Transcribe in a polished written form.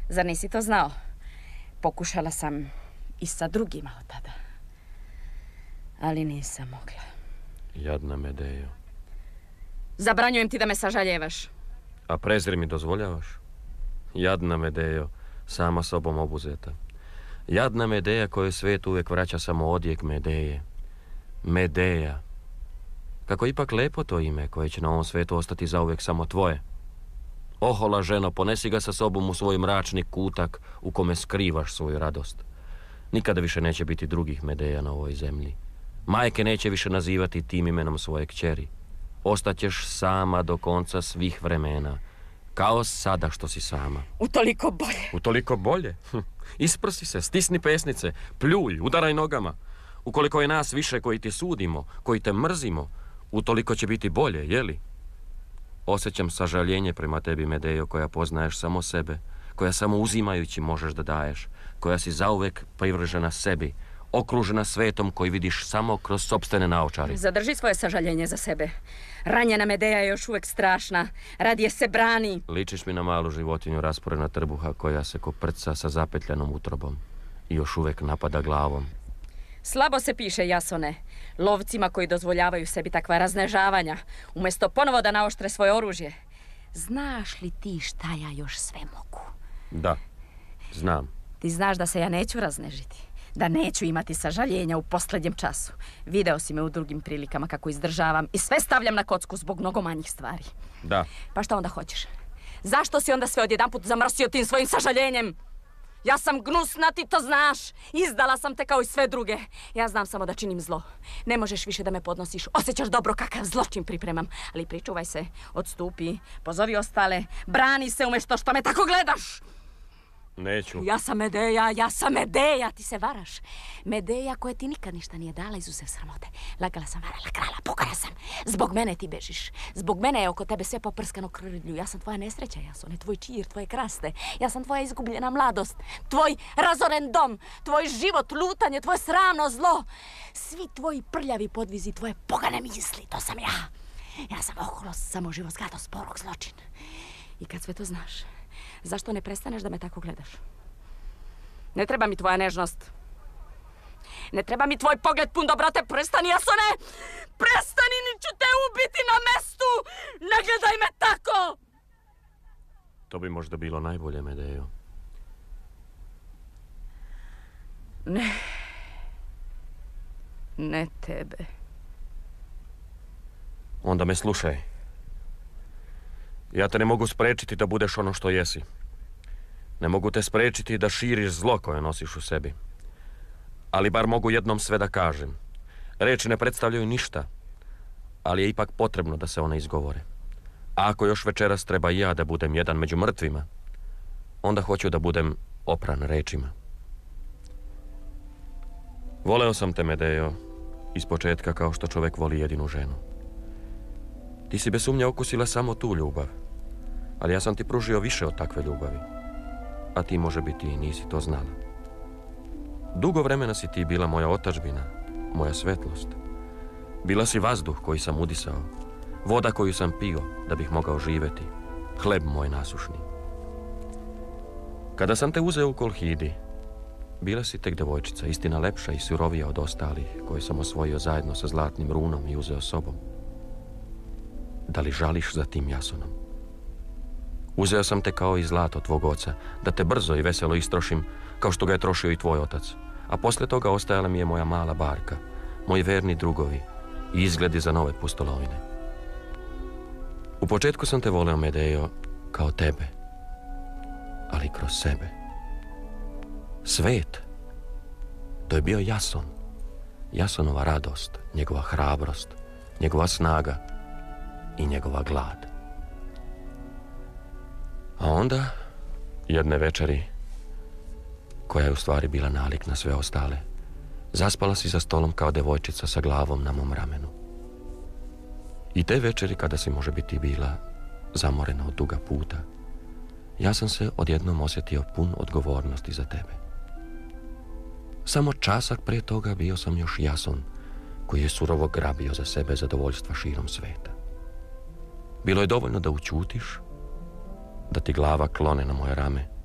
Zar nisi to znao? Pokušala sam i sa drugima od tada. Ali nisam mogla. Jadna Medejo. Zabranjujem ti da me sažaljevaš. A prezir mi dozvoljavaš? Jadna Medejo, sama sobom obuzeta. Jadna Medeja koju svijet uvijek vraća samo odjek Medeje. Medeja. Kako ipak lepo to ime koje će na ovom svijetu ostati zauvijek samo tvoje. Ohola ženo, ponesi ga sa sobom u svoj mračni kutak u kome skrivaš svoju radost. Nikada više neće biti drugih Medeja na ovoj zemlji. Majke neće više nazivati tim imenom svoje kćeri. Ostaćeš sama do konca svih vremena. Kao sada što si sama. Utoliko bolje. Utoliko bolje? Isprsi se, stisni pesnice, pljuj, udaraj nogama. Ukoliko je nas više koji ti sudimo, koji te mrzimo, utoliko će biti bolje, jeli? Osjećam sažaljenje prema tebi, Medejo, koja poznaješ samo sebe, koja samo uzimajući možeš da daješ, koja si zauvek privržena sebi, okružena svetom koji vidiš samo kroz sopstvene naočare. Zadrži svoje sažaljenje za sebe. Ranjena Medeja je još uvijek strašna. Radije se brani. Ličiš mi na malu životinju rasporena trbuha koja se koprca sa zapetljanom utrobom i još uvijek napada glavom. Slabo se piše, Jasone, lovcima koji dozvoljavaju sebi takva raznežavanja, umjesto ponovo da naoštre svoje oružje. Znaš li ti šta ja još sve mogu? Da, znam. Ti znaš da se ja neću raznežiti, da neću imati sažaljenja u posljednjem času. Video si me u drugim prilikama kako izdržavam i sve stavljam na kocku zbog mnogo manjih stvari. Da. Pa šta onda hoćeš? Zašto si onda sve odjedanput zamrsio tim svojim sažaljenjem? Ja sam gnusna, ti to znaš. Izdala sam te kao i sve druge. Ja znam samo da činim zlo. Ne možeš više da me podnosiš. Osjećaš dobro kakav zločin pripremam. Ali pričuvaj se, odstupi, pozovi ostale, brani se umjesto što me tako gledaš. Neću. Ja sam Medeja, ti se varaš. Medeja koja ti nikad ništa nije dala izuzev sramote. Lagala sam, varala krala, pukala sam. Zbog mene ti bežiš. Zbog mene je oko tebe sve poprskano krvlju. Ja sam tvoja nesreća, Jasone, tvoj čir, tvoje kraste. Ja sam tvoja izgubljena mladost, tvoj razoren dom, tvoj život, lutanje, tvoje sramno zlo. Svi tvoji prljavi podvizi, tvoje pogane misli, to sam ja. Ja sam oholost, samo život, zgadost, porok, zločin. I kad sve to znaš, zašto ne prestaneš da me tako gledaš? Ne treba mi tvoja nežnost. Ne treba mi tvoj pogled pun dobrote. Prestani, Jasone! Prestani, ni ću te ubiti na mestu! Ne gledaj me tako! To bi možda bilo najbolje, Medejo. Ne. Ne tebe. Onda me slušaj. Ja te ne mogu sprečiti da budeš ono što jesi. Ne mogu te sprečiti da širiš zlo koje nosiš u sebi. Ali bar mogu jednom sve da kažem. Reči ne predstavljaju ništa, ali je ipak potrebno da se one izgovore. A ako još večeras treba i ja da budem jedan među mrtvima, onda hoću da budem opran rečima. Voleo sam te, Medejo, iz početka kao što čovjek voli jedinu ženu. Ti si bez sumnje okusila samo tu ljubav, ali ja sam ti pružio više od takve ljubavi. A ti može biti i nisi to znala. Dugo vremena si ti bila moja otadžbina, moja svetlost. Bila si vazduh koji sam udisao, voda koju sam pio da bih mogao živjeti, hleb moj nasušni. Kada sam te uzeo u Kolhidi, bila si tek devojčica, istina lepša i surovija od ostalih, koje sam osvojio zajedno sa zlatnim runom i uzeo sobom. Da li žališ za tim Jasonom? Uzeo sam te kao i zlato tvog oca, da te brzo i veselo istrošim, kao što ga je trošio i tvoj otac. A poslije toga ostajala mi je moja mala barka, moji verni drugovi i izgledi za nove pustolovine. U početku sam te voleo, Medejo, kao tebe, ali kroz sebe. Svet, to je bio Jason. Jasonova radost, njegova hrabrost, njegova snaga i njegova glad. A onda, jedne večeri, koja je u stvari bila nalik na sve ostale, zaspala si za stolom kao devojčica sa glavom na mom ramenu. I te večeri, kada si može biti bila zamorena od duga puta, ja sam se odjednom osjetio pun odgovornosti za tebe. Samo časak prije toga bio sam još Jason, koji je surovo grabio za sebe zadovoljstva širom sveta. Bilo je dovoljno da učutiš, da ti glava klone na moje rame